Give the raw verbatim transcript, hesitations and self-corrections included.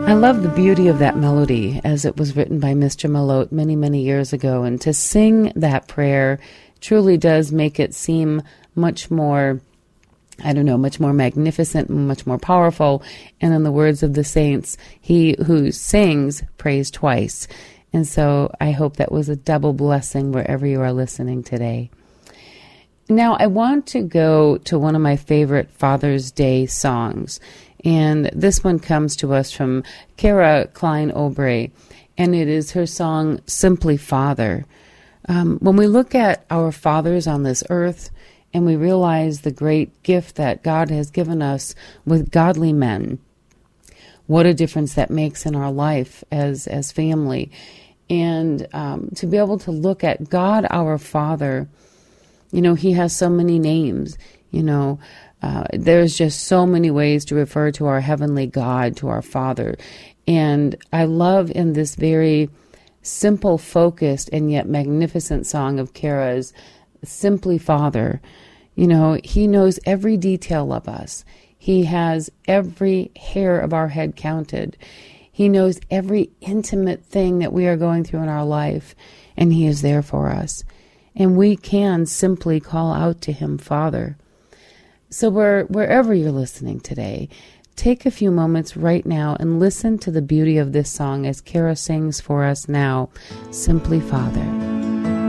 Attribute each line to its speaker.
Speaker 1: I love the beauty of that melody as it was written by Mister Malotte many, many years ago. And to sing that prayer truly does make it seem much more, I don't know, much more magnificent, much more powerful. And in the words of the saints, he who sings prays twice. And so I hope that was a double blessing wherever you are listening today. Now, I want to go to one of my favorite Father's Day songs. And this one comes to us from Kara Klein Obrey, and it is her song, Simply Father. Um, when we look at our fathers on this earth, and we realize the great gift that God has given us with godly men, what a difference that makes in our life as, as family. And um, to be able to look at God, our Father, you know, he has so many names, you know, Uh, there's just so many ways to refer to our heavenly God, to our Father. And I love in this very simple, focused, and yet magnificent song of Kara's, Simply Father. You know, he knows every detail of us. He has every hair of our head counted. He knows every intimate thing that we are going through in our life, and he is there for us. And we can simply call out to him, Father. So where, wherever you're listening today, take a few moments right now and listen to the beauty of this song as Kara sings for us now, Simply Father.